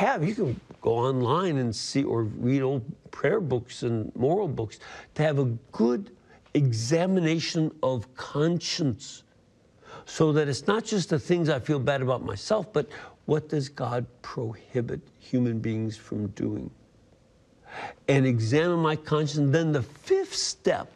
have, you can go online and see or read old prayer books and moral books, to have a good examination of conscience, so that it's not just the things I feel bad about myself, but what does God prohibit human beings from doing? And examine my conscience. Then the fifth step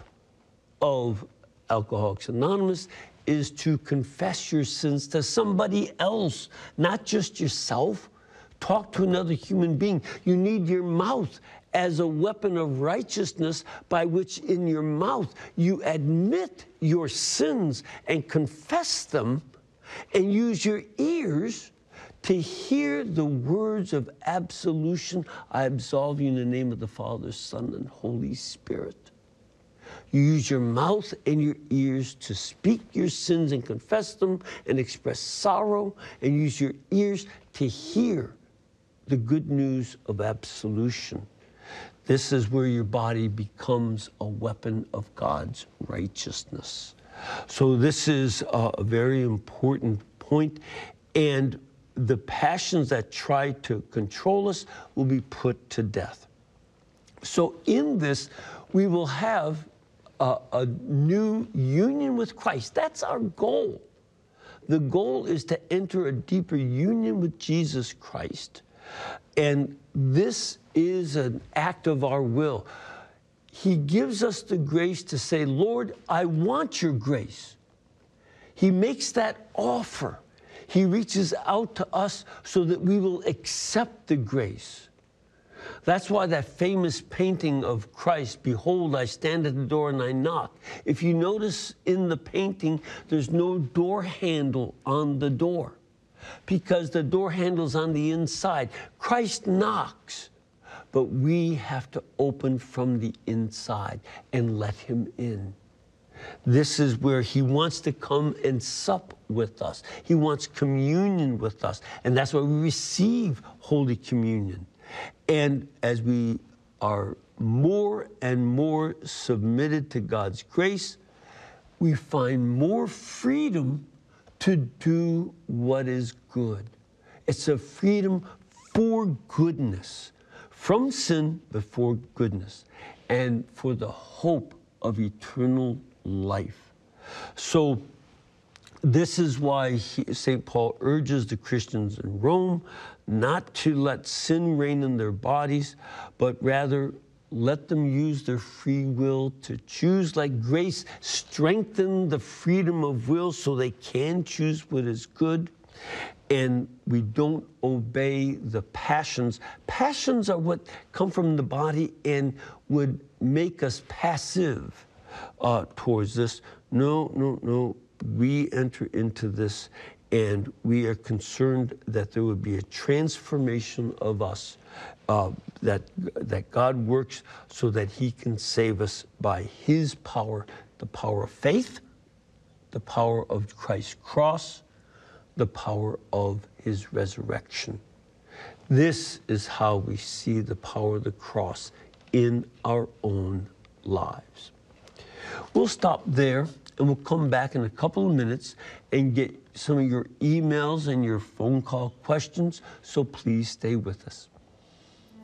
of Alcoholics Anonymous is to confess your sins to somebody else, not just yourself. Talk to another human being. You need your mouth as a weapon of righteousness, by which in your mouth you admit your sins and confess them, and use your ears to hear the words of absolution. I absolve you in the name of the Father, Son, and Holy Spirit. You use your mouth and your ears to speak your sins and confess them and express sorrow, and use your ears to hear the good news of absolution. This is where your body becomes a weapon of God's righteousness. So this is a very important point, and the passions that try to control us will be put to death. So in this, we will have a new union with Christ. That's our goal. The goal is to enter a deeper union with Jesus Christ. And this is an act of our will. He gives us the grace to say, Lord, I want your grace. He makes that offer. He reaches out to us so that we will accept the grace. That's why that famous painting of Christ, behold, I stand at the door and I knock. If you notice in the painting, there's no door handle on the door, because the door handle's on the inside. Christ knocks, but we have to open from the inside and let him in. This is where he wants to come and sup with us. He wants communion with us, and that's why we receive Holy Communion. And as we are more and more submitted to God's grace, we find more freedom to do what is good. It's a freedom for goodness, from sin, but for goodness, and for the hope of eternal life. So this is why St. Paul urges the Christians in Rome not to let sin reign in their bodies, but rather let them use their free will to choose. Like grace strengthen the freedom of will so they can choose what is good. And we don't obey the passions. Passions are what come from the body and would make us passive towards this. No. We enter into this, and we are concerned that there would be a transformation of us, that God works so that he can save us by his power, the power of faith, the power of Christ's cross, the power of his resurrection. This is how we see the power of the cross in our own lives. We'll stop there, and we'll come back in a couple of minutes and get some of your emails and your phone call questions, so please stay with us.